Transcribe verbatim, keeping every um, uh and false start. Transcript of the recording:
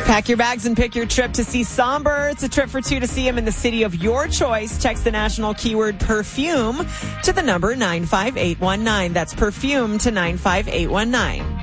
Pack your bags and pick your trip to see Somber. It's a trip for two to see him in the city of your choice. Text the national keyword perfume to the number nine five eight one nine. That's perfume to nine five eight one nine.